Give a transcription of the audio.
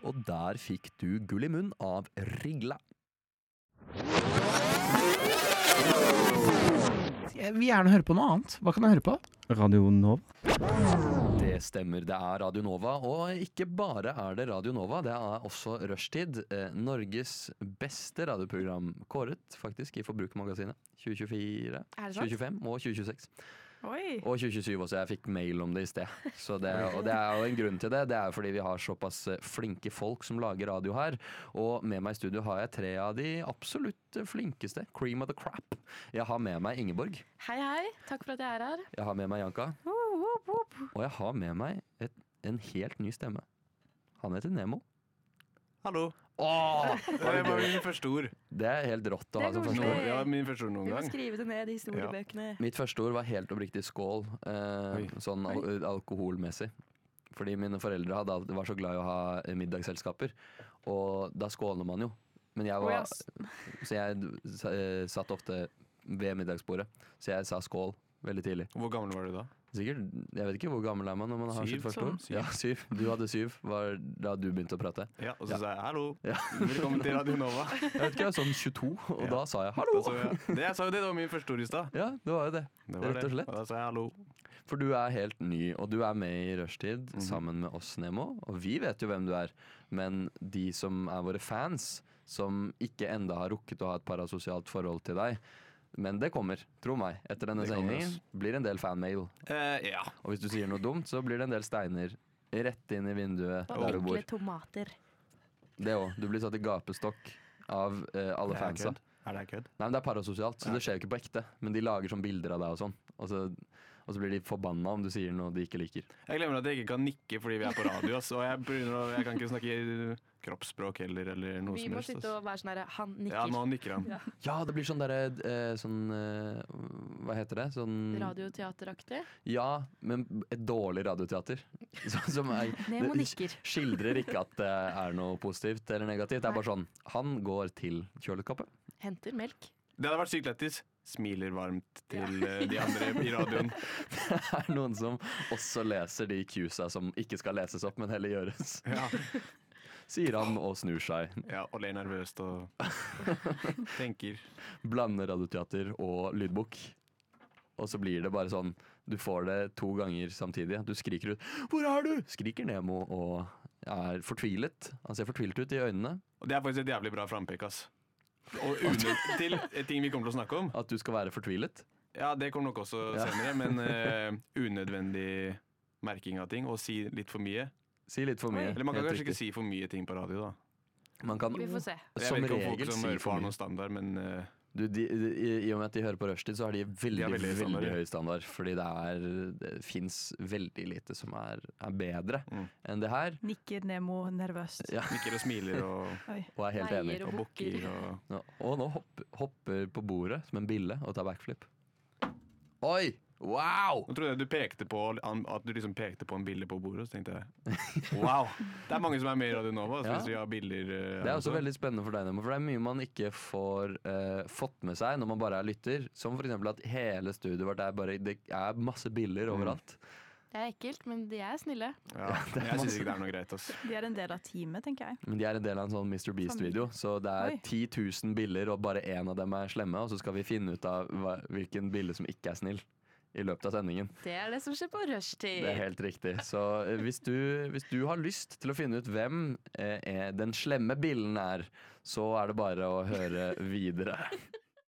og der fikk du Gull i munn av Rigla. Jeg vil gjerne høre på noe annet. Hva kan jeg høre på? Radio Nova. Det stemmer, det er Radio Nova, og ikke bare er det Radio Nova, det er også Rushtid, Norges beste radioprogram, kåret faktisk i Forbrukermagasinet 2024, 2025 og 2026. Oi. Og 2027 også, jeg fikk mail om det i sted. Og det er jo en grunn til det. Det er fordi vi har såpass flinke folk som lager radio her. Og med meg i studio har jeg 3 av de absolutt flinkeste. Cream of the crap. Jeg har med meg Ingeborg. Hei, takk for at jeg er her. Jeg har med meg Janka. Og jeg har med meg en helt ny stemme. Han heter Nemo. Hallo. Åh, Det var min første ord. det er helt rått å ha Det er som første koselig. ord. Ja, min første ord noen Du må gang. skrive det ned i historiebøkene. Mitt første ord var helt oppriktig skål, sånn alkoholmessig. Fordi mine foreldre var så glad i å ha middagsselskaper, og da skåler man jo. Men så jeg satt ofte ved middagsbordet, så jeg sa skål veldig tidlig. Hvor gammel var du da? Sikkert, jeg vet ikke hvor gammel er man når man har 7, sitt første ord. sånn, 7. Ja, 7. Du hadde 7, var da du begynte å prate. Ja, og så sa jeg hallo. Ja. Velkommen til Radio Nova. Jeg vet ikke, jeg var sånn 22, og Ja. da sa jeg hallo. Jeg sa jo det var min første ord i stad. Ja, det var jo det. Det var Rett og slett. Og da sa jeg hallo. For du er helt ny, og du er med i Rushtid sammen med oss, Nemo. Og vi vet jo hvem du er, men de som er våre fans, som ikke enda har rukket å ha et parasosialt forhold til deg, men det kommer, tro meg. Etter denne Det kommer, sendingen blir det en del fanmail. Ja. Og hvis du sier noe dumt, så blir det en del steiner rett inn i vinduet Og der du bor. ekle tomater. Det òg. Du blir satt i gapestokk av alle fansa. Er det kødd? Nei, men det er parasosialt, så Ja. det skjer jo ikke på ekte. Men de lager sånn bilder av deg og sånn. Og så blir de forbanna om du sier noe de ikke liker. Jeg glemmer at jeg ikke kan nikke fordi vi er på radio, ass, og jeg kan ikke snakke kroppsspråk heller, eller noe Vi som må helst. sitte ass. og være sånn herre, han nikker. Ja, nå nikker han. Ja. Ja, det blir sånn derre hva heter det? Sånn Radioteateraktig. Ja, men et dårlig radioteater. Som Nemo det nikker. skildrer ikke at det er noe positivt eller negativt. Det er bare sånn han går til kjøleskapet. Henter melk. Det hadde vært sykt lættis. Smiler varmt til de andre i radioen. Det er noen som også leser de cuesa som ikke skal leses opp, men heller gjøres. Ja, Sier han og snur seg. ja, og ler nervøst og tenker. Blander radioteater og lydbok. Og så blir det bare sånn, du får det 2 ganger samtidig. Du skriker ut 'Hvor er du?' skriker Nemo og er fortvilet. Han ser fortvilet ut i øynene. Og det er faktisk et jævlig bra frampek, ass. Og til ting vi kommer til å snakke om. At du skal være fortvilet. Ja, det kommer nok også Ja. senere, men unødvendig merking av ting, og si litt for mye. Si litt for mye. Eller man kan helt kanskje ikke riktig. si for mye ting på radio, da. Man kan Vi får se. Jeg som vet ikke om folk regel som si hører på for har mye. noen standard, men I og med at de hører på Rushtid, så har de veldig, veldig høy standard, ja. høy standard. Fordi det fins veldig lite som er bedre enn det her. Nikker Nemo nervøst. Ja, nikker og smiler og, Oi. og er helt enig. Veier og bukker og Ja, og nå hopper på bordet som en bille og tar backflip. Oi! Wow! Nå trodde jeg du pekte på at du liksom pekte på en bilde på bordet, så tenkte jeg wow! Det er mange som er med i Radio Nova, så Ja. hvis vi har bilder Det er også veldig spennende for deg, Nemo, for det er mye man ikke får fått med seg når man bare er lytter. Som for eksempel at hele studioet vårt det er masse bilder overalt. Det er ekkelt, men de er snille. Ja, jeg syns ikke det er noe greit, ass. De er en del av teamet, tenker jeg. Men de er en del av en sånn Mr. Beast-video, så det er Oi. 10 000 bilder, og bare én av dem er slemme, og så skal vi finne ut av hvilken bilde som ikke er snill i løpet av sendingen. Det er det som skjer på rushtid. Det er helt riktig. Så hvis du har lyst til å finne ut hvem den slemme billen er, så er det bare å høre videre.